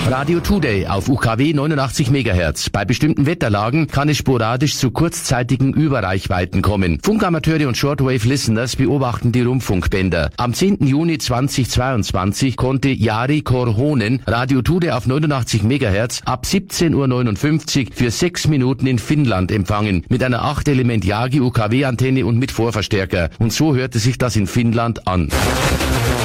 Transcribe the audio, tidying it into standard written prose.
Radio Today auf UKW 89 MHz. Bei bestimmten Wetterlagen kann es sporadisch zu kurzzeitigen Überreichweiten kommen. Funkamateure und Shortwave-Listeners beobachten die Rundfunkbänder. Am 10. Juni 2022 konnte Jari Korhonen Radio Today auf 89 MHz ab 17:59 Uhr für 6 Minuten in Finnland empfangen. Mit einer 8-Element Yagi UKW-Antenne und mit Vorverstärker. Und so hörte sich das in Finnland an.